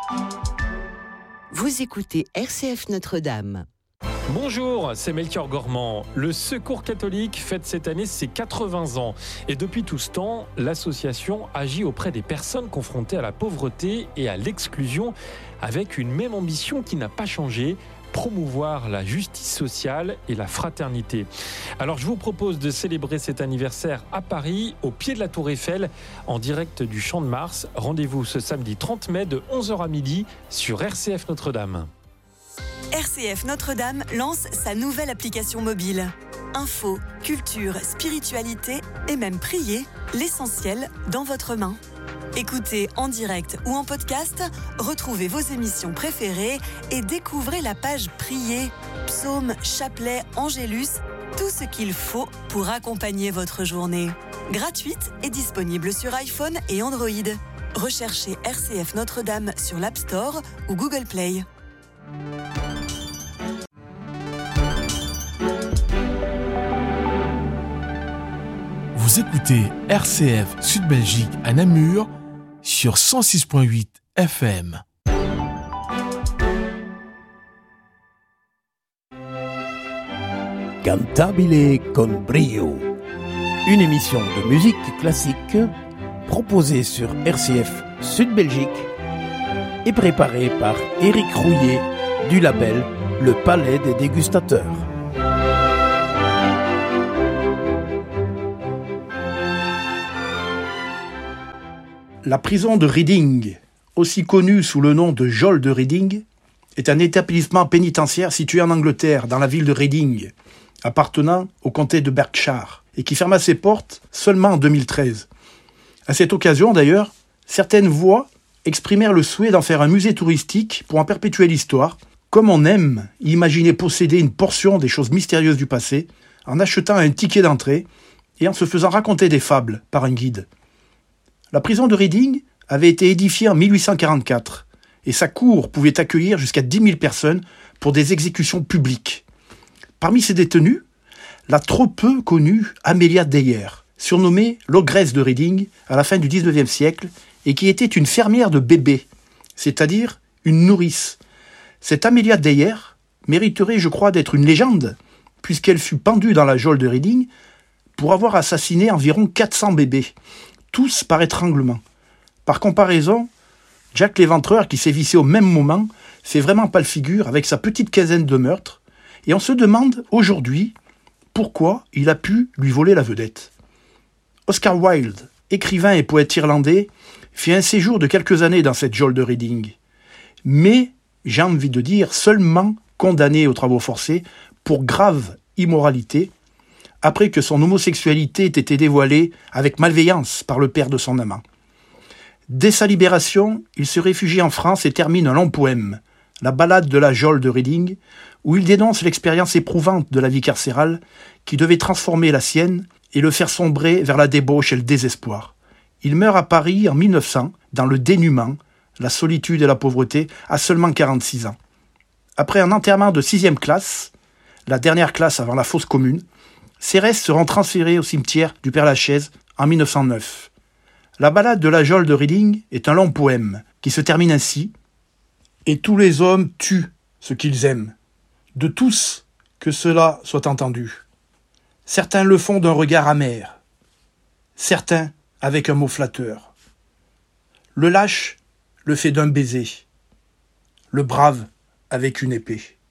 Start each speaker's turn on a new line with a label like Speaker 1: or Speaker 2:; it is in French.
Speaker 1: Vous écoutez RCF Notre-Dame.
Speaker 2: Bonjour, c'est Melchior Gormand. Le Secours catholique fête cette année ses 80 ans. Et depuis tout ce temps, l'association agit auprès des personnes confrontées à la pauvreté et à l'exclusion avec une même ambition qui n'a pas changé: promouvoir la justice sociale et la fraternité. Alors je vous propose de célébrer cet anniversaire à Paris, au pied de la Tour Eiffel, en direct du Champ de Mars. Rendez-vous ce samedi 30 mai de 11h à midi sur RCF Notre-Dame.
Speaker 3: RCF Notre-Dame lance sa nouvelle application mobile. Info, culture, spiritualité et même prier, l'essentiel dans votre main. Écoutez en direct ou en podcast, retrouvez vos émissions préférées et découvrez la page Prier, psaumes, chapelets, angélus, tout ce qu'il faut pour accompagner votre journée. Gratuite et disponible sur iPhone et Android. Recherchez RCF Notre-Dame sur l'App Store ou Google Play.
Speaker 4: Vous écoutez RCF Sud-Belgique à Namur sur 106.8 FM.
Speaker 5: Cantabile con brio. Une émission de musique classique proposée sur RCF Sud-Belgique et préparée par Éric Rouillet du label Le Palais des Dégustateurs.
Speaker 6: La prison de Reading, aussi connue sous le nom de Geôle de Reading, est un établissement pénitentiaire situé en Angleterre, dans la ville de Reading, appartenant au comté de Berkshire, et qui ferma ses portes seulement en 2013. À cette occasion, d'ailleurs, certaines voix exprimèrent le souhait d'en faire un musée touristique pour en perpétuer l'histoire, comme on aime imaginer posséder une portion des choses mystérieuses du passé, en achetant un ticket d'entrée et en se faisant raconter des fables par un guide. La prison de Reading avait été édifiée en 1844 et sa cour pouvait accueillir jusqu'à 10 000 personnes pour des exécutions publiques. Parmi ces détenus, la trop peu connue Amelia Dyer, surnommée l'ogresse de Reading à la fin du XIXe siècle et qui était une fermière de bébés, c'est-à-dire une nourrice. Cette Amelia Dyer mériterait, je crois, d'être une légende, puisqu'elle fut pendue dans la geôle de Reading pour avoir assassiné environ 400 bébés, tous par étranglement. Par comparaison, Jack l'Éventreur, qui s'est vissé au même moment, fait vraiment pas le figure avec sa petite quinzaine de meurtres, et on se demande aujourd'hui pourquoi il a pu lui voler la vedette. Oscar Wilde, écrivain et poète irlandais, fait un séjour de quelques années dans cette geôle de Reading, mais, j'ai envie de dire, seulement condamné aux travaux forcés pour grave immoralité, après que son homosexualité ait été dévoilée avec malveillance par le père de son amant. Dès sa libération, il se réfugie en France et termine un long poème, la ballade de la geôle de Reading, où il dénonce l'expérience éprouvante de la vie carcérale qui devait transformer la sienne et le faire sombrer vers la débauche et le désespoir. Il meurt à Paris en 1900, dans le dénuement, la solitude et la pauvreté, à seulement 46 ans. Après un enterrement de 6e classe, la dernière classe avant la fosse commune, ses restes seront transférés au cimetière du Père-Lachaise en 1909. La ballade de la geôle de Reading est un long poème qui se termine ainsi. « Et tous les hommes tuent ce qu'ils aiment. De tous, que cela soit entendu. Certains le font d'un regard amer. Certains avec un mot flatteur. Le lâche le fait d'un baiser. Le brave avec une épée.